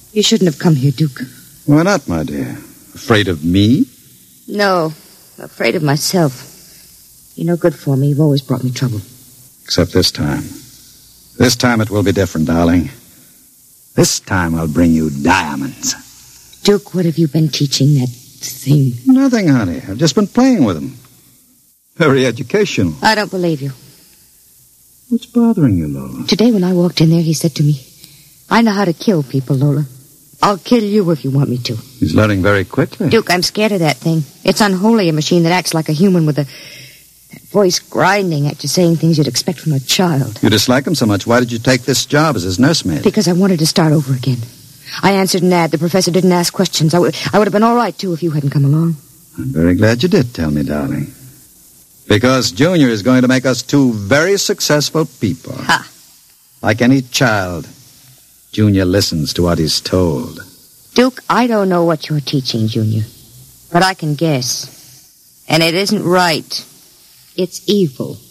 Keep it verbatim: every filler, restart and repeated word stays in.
You shouldn't have come here, Duke. Why not, my dear? Afraid of me? No, afraid of myself. You're no good for me. You've always brought me trouble. Except this time. This time it will be different, darling. This time I'll bring you diamonds. Duke, what have you been teaching that thing? Nothing, honey. I've just been playing with them. Very educational. I don't believe you. What's bothering you, Lola? Today when I walked in there, he said to me, I know how to kill people, Lola. I'll kill you if you want me to. He's learning very quickly. Duke, I'm scared of that thing. It's unholy, a machine that acts like a human with a voice grinding at you, saying things you'd expect from a child. You dislike him so much. Why did you take this job as his nursemaid? Because I wanted to start over again. I answered an ad. The professor didn't ask questions. I, w- I would have been all right, too, if you hadn't come along. I'm very glad you did tell me, darling. Because Junior is going to make us two very successful people. Ha! Like any child, Junior listens to what he's told. Duke, I don't know what you're teaching, Junior. But I can guess. And it isn't right. It's evil.